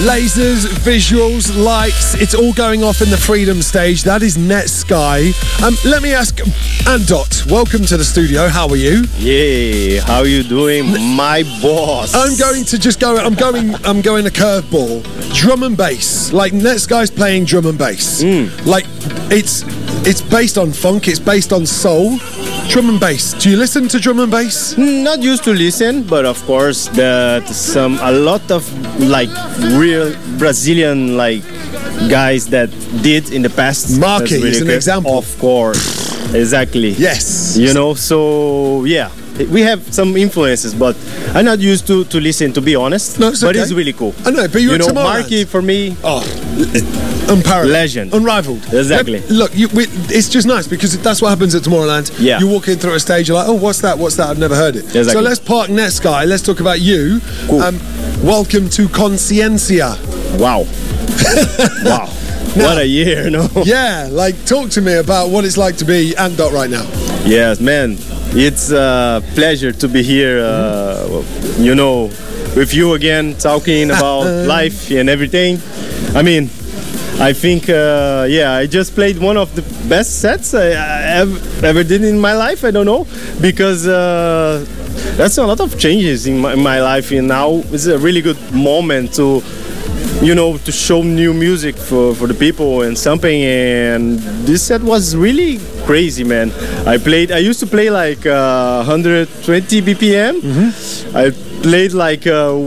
Lasers, visuals, lights, it's all going off in the Freedom stage. That is Netsky. Let me ask, Andot, welcome to the studio. How are you? Yeah, how you doing, my boss? I'm going to a curveball. Drum and bass. Like Netsky's playing drum and bass. Like it's based on funk, it's based on soul. Drum and bass. Do you listen to drum and bass? Not used to listen, but of course a lot of like real Brazilian like guys that did in the past. Marky is an example. Of course, exactly. Yes. You know, so yeah. We have some influences, but I'm not used to listen, to be honest. No, it's okay. But it's really cool. I know, but you know, Marky for me, unparalleled, legend, unrivaled. Exactly. Look, it's just nice because that's what happens at Tomorrowland. Yeah. You walk in through a stage, you're like, oh, what's that? I've never heard it. Exactly. So let's park Netsky. Let's talk about you. Cool. Welcome to Consciencia. Wow. Wow. Now, what a year, no? Yeah, like talk to me about what it's like to be Andot right now. Yes, man. It's a pleasure to be here, you know, with you again, talking about life and everything. I mean, I think, I just played one of the best sets I ever did in my life. I don't know, because that's a lot of changes in my life, and now it's a really good moment to, you know, to show new music for the people and something. And this set was really crazy, man. I used to play like 120 BPM. I played like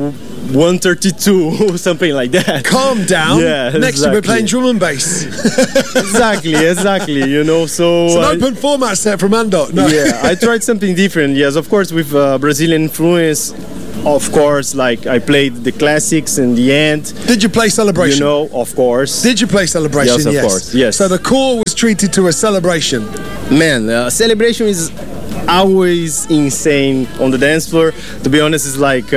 132 something like that. Calm down. Yeah, next exactly. we're playing drum and bass. exactly, you know, so it's an open format set from Andot. No. Yeah, I tried something different. Yes, of course, with Brazilian influence. Of course, like I played the classics in the end. Did you play Celebration? You know, of course. Did you play Celebration? Yes, of course. Yes. So the core was treated to a celebration. Man, Celebration is always insane on the dance floor. To be honest, it's like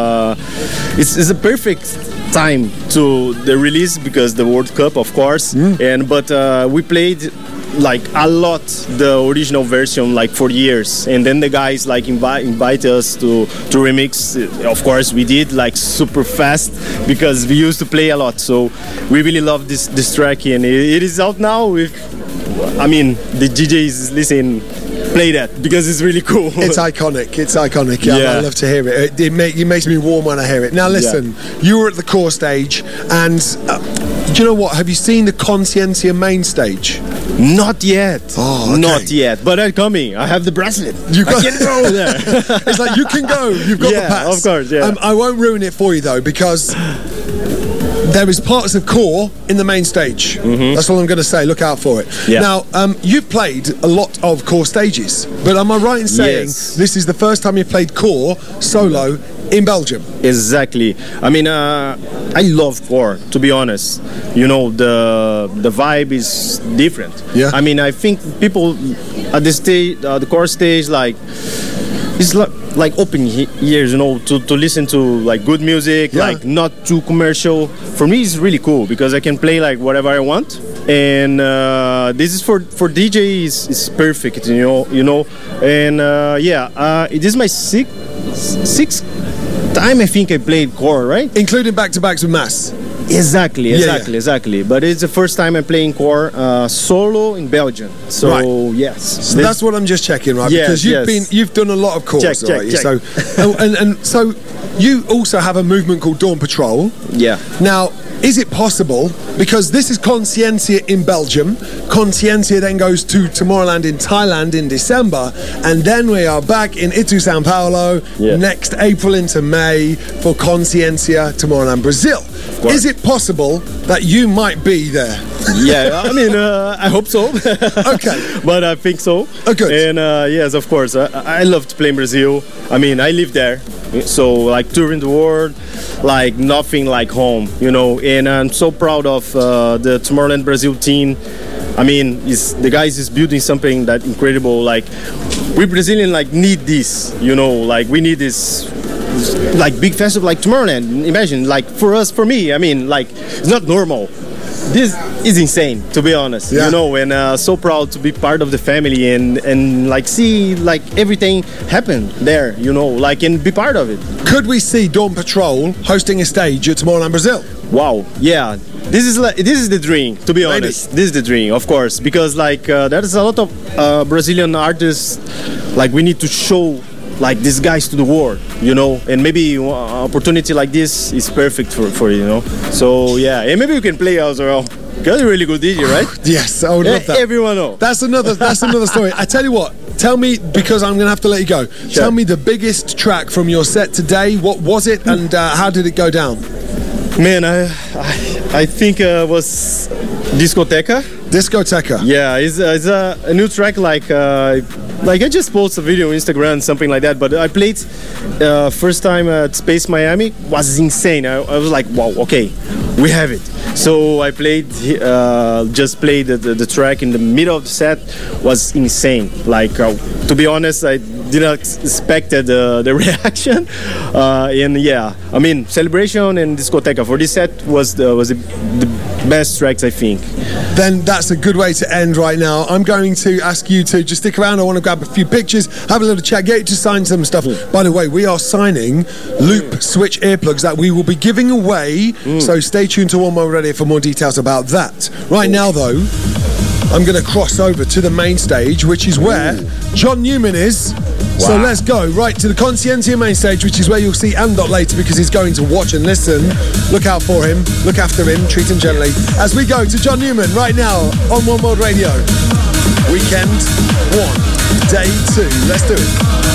it's a perfect time to the release because the World Cup, of course. But we played like a lot the original version like for years, and then the guys like invite us to remix. Of course we did like super fast because we used to play a lot, so we really love this track, and it is out now. I mean, the DJs listen, play that because it's really cool. It's iconic. Yeah. I love to hear it. It makes me warm when I hear it. Now listen, you were at the core stage, and do you know what? Have you seen the Consciencia main stage? Not yet. Oh, okay. Not yet. But I'm coming. I have the bracelet. I can go there. It's like you can go. You've got the pass. Of course. Yeah. I won't ruin it for you though, because there is parts of core in the main stage. That's all I'm going to say. Look out for it. Yeah. Now, you've played a lot of core stages, but am I right in saying this is the first time you played core solo in Belgium? Exactly. I mean, I love core, to be honest. You know, the vibe is different. Yeah. I mean, I think people at the stage, the core stage, like, it's like open ears, you know, to listen to like good music, like not too commercial. For me, it's really cool because I can play like whatever I want, and this is for DJs. It's perfect, you know. And it is my sixth time I think I played core, right? Including back-to-backs with Mass. Exactly. But it's the first time I'm playing core solo in Belgium. So yes, so that's what I'm just checking, right? Yes, because you've done a lot of cores, check. So and so you also have a movement called Dawn Patrol. Yeah. Now, is it possible, because this is Consciencia in Belgium, Consciencia then goes to Tomorrowland in Thailand in December, and then we are back in Itu, Sao Paulo, next April into May for Consciencia Tomorrowland Brazil. Is it possible that you might be there? Yeah, I mean, I hope so. Okay. But I think so. Oh, good. And yes, of course, I love to play in Brazil. I mean, I live there. So, like, touring the world, like, nothing like home, you know. And I'm so proud of the Tomorrowland Brazil team. I mean, the guys is building something that incredible. Like, we Brazilians, like, need this, you know. Like, we need this, like, big festival like Tomorrowland. Imagine, like, for me, I mean, like, it's not normal. This is insane, to be honest, you know, and so proud to be part of the family and like see like everything happen there, you know, like and be part of it. Could we see Dawn Patrol hosting a stage at Tomorrowland Brazil? Wow, yeah, this is the dream. To be honest, this is the dream, of course, because like there's a lot of Brazilian artists. Like we need to show like these guys to the world, you know, and maybe an opportunity like this is perfect for you know. So yeah, and maybe you can play as well. You're a really good DJ, right? Yes, I would love that. Everyone knows. That's another story. I tell you what. Tell me, because I'm going to have to let you go. Sure. Tell me the biggest track from your set today. What was it, and how did it go down? Man, I think it was Discoteca. Discoteca. Yeah, it's a new track. Like I just posted a video on Instagram, something like that. But I played first time at Space Miami. Was insane. I was like, wow, okay, we have it. So I just played the track in the middle of the set. Was insane. Like to be honest, I didn't expect the reaction. And yeah, I mean, Celebration and Discoteca for this set was the best tracks, I think. Then that's a good way to end right now. I'm going to ask you to just stick around. I want to grab a few pictures, have a little chat, get you to sign some stuff. By the way, we are signing Loop Switch earplugs that we will be giving away. So stay tuned to One More Radio for more details about that. Right now, though, I'm going to cross over to the main stage, which is where John Newman is. Wow. So let's go right to the Conscientia main stage, which is where you'll see Andot later, because he's going to watch and listen. Look out for him, look after him, treat him gently. As we go to John Newman right now on One World Radio. Weekend 1, Day 2. Let's do it.